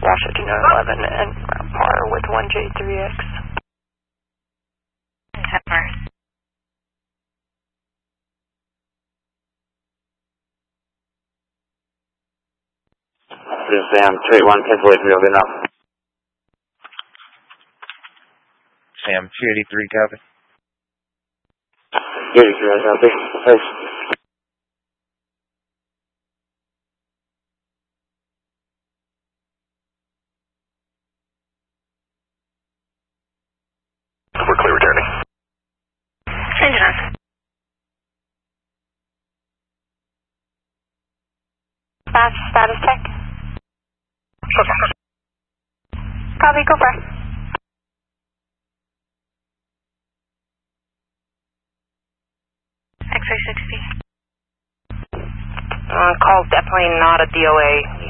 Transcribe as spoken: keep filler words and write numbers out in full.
Washington eleven and par with one J three X. Pepper. Sam, two eight one, cancel eight three, good enough. Sam, two eighty-three, copy. two eighty-three, copy. Thanks. We're clear returning. Engine on. Match status check. Copy, go for it. X-ray sixty. Uh, call definitely not a D O A.